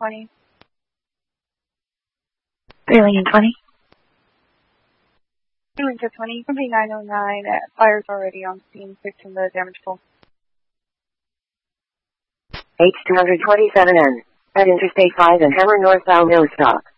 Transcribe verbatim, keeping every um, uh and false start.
twenty. three Lincoln twenty. three Lincoln twenty, company nine oh nine, uh, fire's already on scene, fixing the damage pole. H two twenty-seven N, at Interstate five and Hammer northbound no stop.